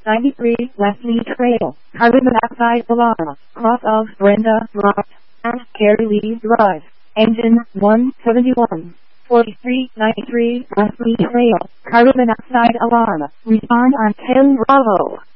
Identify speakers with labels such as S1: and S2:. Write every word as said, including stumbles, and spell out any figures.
S1: ninety-three, Leslie Trail, carbon monoxide alarm, cross of Brenda Rock, and Carrie Lee Drive, engine one seventy-one. forty-three ninety-three, Leslie Trail, carbon monoxide alarm, respond on ten Bravo.